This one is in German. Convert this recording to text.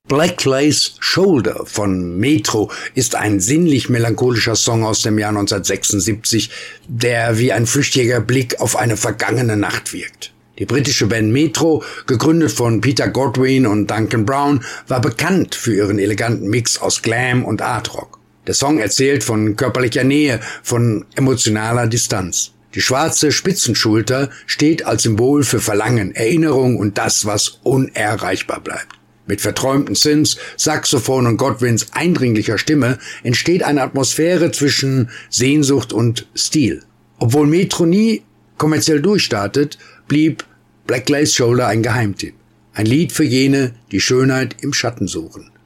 Black Lace Shoulder von Metro ist ein sinnlich-melancholischer Song aus dem Jahr 1976, der wie ein flüchtiger Blick auf eine vergangene Nacht wirkt. Die britische Band Metro, gegründet von Peter Godwin und Duncan Brown, war bekannt für ihren eleganten Mix aus Glam und Art-Rock. Der Song erzählt von körperlicher Nähe, von emotionaler Distanz. Die schwarze Spitzenschulter steht als Symbol für Verlangen, Erinnerung und das, was unerreichbar bleibt. Mit verträumten Synths, Saxophon und Godwins eindringlicher Stimme entsteht eine Atmosphäre zwischen Sehnsucht und Stil. Obwohl Metro nie kommerziell durchstartet, blieb Black Lace Shoulder ein Geheimtipp. Ein Lied für jene, die Schönheit im Schatten suchen.